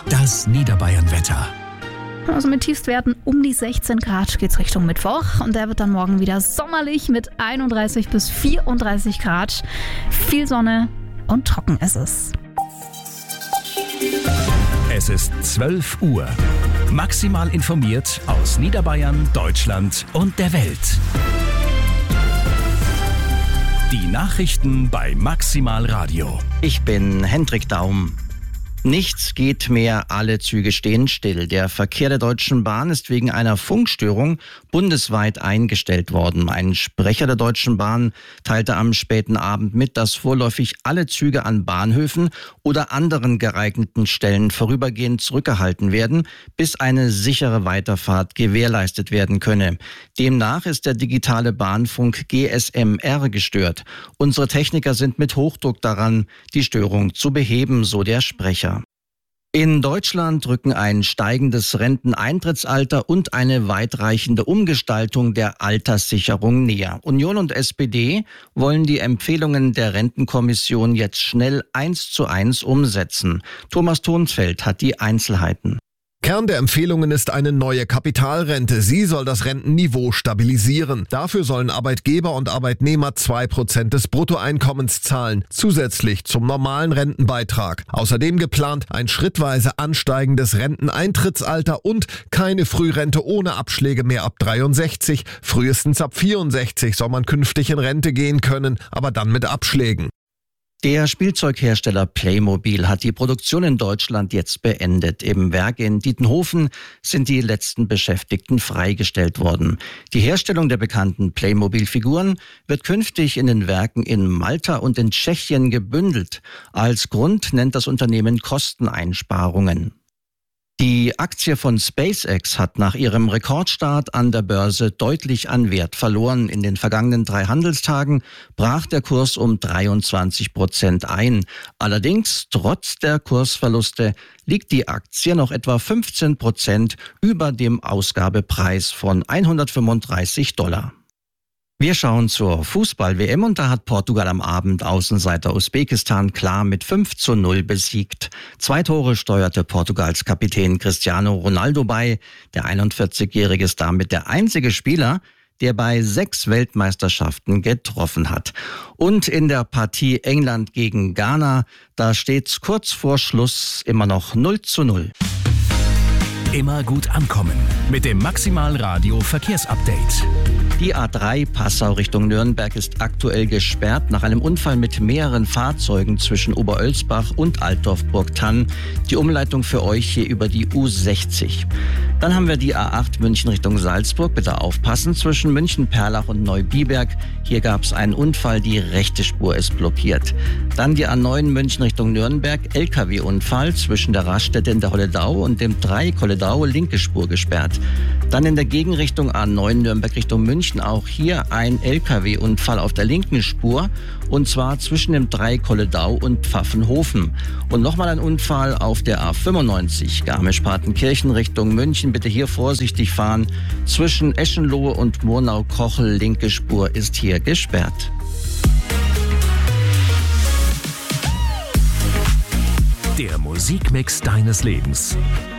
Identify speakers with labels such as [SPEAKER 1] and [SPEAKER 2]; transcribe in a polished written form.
[SPEAKER 1] Das Niederbayern-Wetter.
[SPEAKER 2] Also mit Tiefstwerten um die 16 Grad geht's Richtung Mittwoch und der wird dann morgen wieder sommerlich mit 31 bis 34 Grad. Viel Sonne und trocken ist es.
[SPEAKER 1] Es ist 12 Uhr. Maximal informiert aus Niederbayern, Deutschland und der Welt. Die Nachrichten bei Maximal Radio.
[SPEAKER 3] Ich bin Hendrik Daum. Nichts geht mehr, alle Züge stehen still. Der Verkehr der Deutschen Bahn ist wegen einer Funkstörung bundesweit eingestellt worden. Ein Sprecher der Deutschen Bahn teilte am späten Abend mit, dass vorläufig alle Züge an Bahnhöfen oder anderen geeigneten Stellen vorübergehend zurückgehalten werden, bis eine sichere Weiterfahrt gewährleistet werden könne. Demnach ist der digitale Bahnfunk GSMR gestört. Unsere Techniker sind mit Hochdruck daran, die Störung zu beheben, so der Sprecher. In Deutschland rücken ein steigendes Renteneintrittsalter und eine weitreichende Umgestaltung der Alterssicherung näher. Union und SPD wollen die Empfehlungen der Rentenkommission jetzt schnell 1:1 umsetzen. Thomas Thonsfeld hat die Einzelheiten.
[SPEAKER 4] Kern der Empfehlungen ist eine neue Kapitalrente. Sie soll das Rentenniveau stabilisieren. Dafür sollen Arbeitgeber und Arbeitnehmer 2% des Bruttoeinkommens zahlen, zusätzlich zum normalen Rentenbeitrag. Außerdem geplant ein schrittweise ansteigendes Renteneintrittsalter und keine Frührente ohne Abschläge mehr ab 63. Frühestens ab 64 soll man künftig in Rente gehen können, aber dann mit Abschlägen.
[SPEAKER 3] Der Spielzeughersteller Playmobil hat die Produktion in Deutschland jetzt beendet. Im Werk in Dietenhofen sind die letzten Beschäftigten freigestellt worden. Die Herstellung der bekannten Playmobil-Figuren wird künftig in den Werken in Malta und in Tschechien gebündelt. Als Grund nennt das Unternehmen Kosteneinsparungen. Die Aktie von SpaceX hat nach ihrem Rekordstart an der Börse deutlich an Wert verloren. In den vergangenen 3 Handelstagen brach der Kurs um 23% ein. Allerdings, trotz der Kursverluste, liegt die Aktie noch etwa 15% über dem Ausgabepreis von $135. Wir schauen zur Fußball-WM und da hat Portugal am Abend Außenseiter Usbekistan klar mit 5:0 besiegt. 2 Tore steuerte Portugals Kapitän Cristiano Ronaldo bei. Der 41-Jährige ist damit der einzige Spieler, der bei 6 Weltmeisterschaften getroffen hat. Und in der Partie England gegen Ghana, da steht's kurz vor Schluss immer noch 0:0.
[SPEAKER 1] Immer gut ankommen mit dem Maximal Radio Verkehrsupdate.
[SPEAKER 3] Die A3 Passau Richtung Nürnberg ist aktuell gesperrt nach einem Unfall mit mehreren Fahrzeugen zwischen Oberölsbach und Altdorf-Burgthann. Die Umleitung für euch hier über die U60. Dann haben wir die A8 München Richtung Salzburg. Bitte aufpassen, zwischen München-Perlach und Neubiberg. Hier gab es einen Unfall, die rechte Spur ist blockiert. Dann die A9 München Richtung Nürnberg. LKW-Unfall zwischen der Raststätte in der Holledau und dem Dreieck Holledau, linke Spur gesperrt. Dann in der Gegenrichtung A9 Nürnberg Richtung München. Auch hier ein LKW-Unfall auf der linken Spur und zwar zwischen dem Dreieck Holledau und Pfaffenhofen. Und nochmal ein Unfall auf der A95 Garmisch-Partenkirchen Richtung München. Bitte hier vorsichtig fahren. Zwischen Eschenlohe und Murnau-Kochel, linke Spur ist hier gesperrt.
[SPEAKER 1] Der Musikmix deines Lebens.